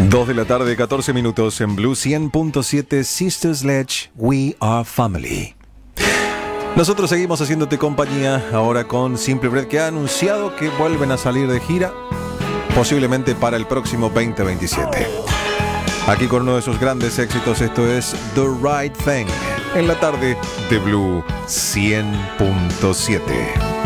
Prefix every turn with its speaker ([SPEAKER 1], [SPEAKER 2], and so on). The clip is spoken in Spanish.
[SPEAKER 1] 2 de la tarde, 14 minutos en Blue 100.7 Sister Sledge, We Are Family. Nosotros seguimos haciéndote compañía ahora con Simple Red, que ha anunciado que vuelven a salir de gira, posiblemente para el próximo 2027. Aquí con uno de sus grandes éxitos, esto es The Right Thing, en la tarde de Blue 100.7.